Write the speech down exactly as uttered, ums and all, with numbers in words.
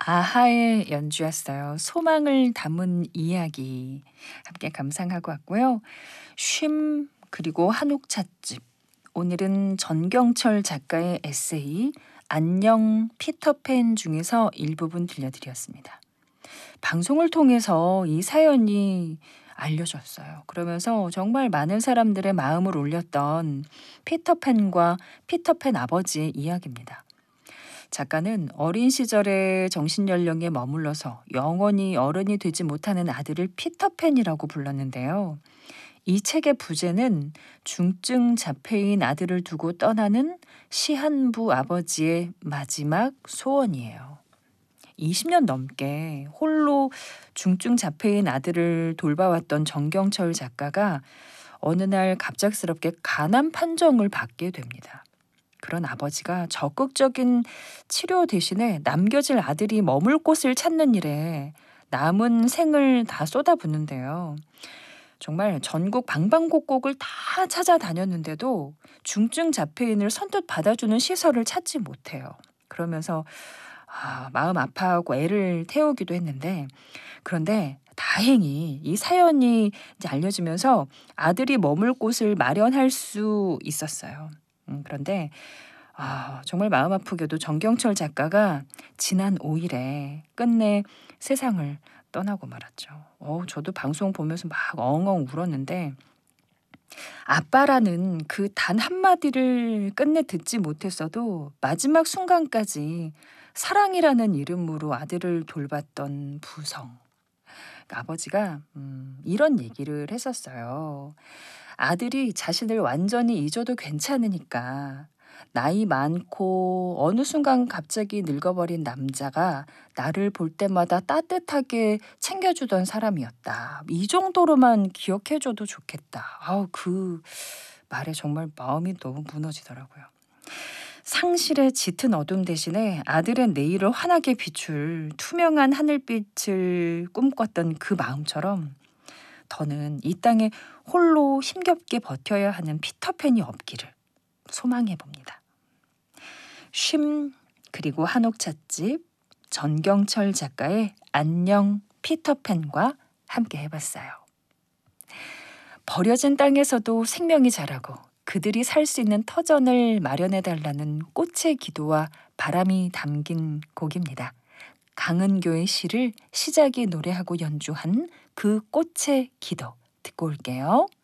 아하의 연주였어요. 소망을 담은 이야기 함께 감상하고 왔고요. 쉼 그리고 한옥 찻집. 오늘은 전경철 작가의 에세이 안녕 피터팬 중에서 일부분 들려드렸습니다. 방송을 통해서 이 사연이 알려졌어요. 그러면서 정말 많은 사람들의 마음을 울렸던 피터팬과 피터팬 아버지의 이야기입니다. 작가는 어린 시절의 정신연령에 머물러서 영원히 어른이 되지 못하는 아들을 피터팬이라고 불렀는데요. 이 책의 부제는 중증 자폐인 아들을 두고 떠나는 시한부 아버지의 마지막 소원이에요. 이십 년 넘게 홀로 중증 자폐인 아들을 돌봐왔던 정경철 작가가 어느 날 갑작스럽게 간암 판정을 받게 됩니다. 그런 아버지가 적극적인 치료 대신에 남겨질 아들이 머물 곳을 찾는 일에 남은 생을 다 쏟아붓는데요. 정말 전국 방방곡곡을 다 찾아다녔는데도 중증 자폐인을 선뜻 받아주는 시설을 찾지 못해요. 그러면서 아, 마음 아파하고 애를 태우기도 했는데, 그런데 다행히 이 사연이 이제 알려지면서 아들이 머물 곳을 마련할 수 있었어요. 음, 그런데 아, 정말 마음 아프게도 정경철 작가가 지난 오 일에 끝내 세상을 떠나고 말았죠. 어, 저도 방송 보면서 막 엉엉 울었는데 아빠라는 그 단 한마디를 끝내 듣지 못했어도 마지막 순간까지 사랑이라는 이름으로 아들을 돌봤던 부성. 그러니까 아버지가 음, 이런 얘기를 했었어요. 아들이 자신을 완전히 잊어도 괜찮으니까 나이 많고 어느 순간 갑자기 늙어버린 남자가 나를 볼 때마다 따뜻하게 챙겨주던 사람이었다. 이 정도로만 기억해줘도 좋겠다. 아우, 그 말에 정말 마음이 너무 무너지더라고요. 상실의 짙은 어둠 대신에 아들의 내일을 환하게 비출 투명한 하늘빛을 꿈꿨던 그 마음처럼 더는 이 땅에 홀로 힘겹게 버텨야 하는 피터팬이 없기를 소망해 봅니다. 쉼 그리고 한옥 찻집 전경철 작가의 안녕 피터팬과 함께 해봤어요. 버려진 땅에서도 생명이 자라고 그들이 살 수 있는 터전을 마련해달라는 꽃의 기도와 바람이 담긴 곡입니다. 강은교의 시를 시작이 노래하고 연주한 그 꽃의 기도 듣고 올게요.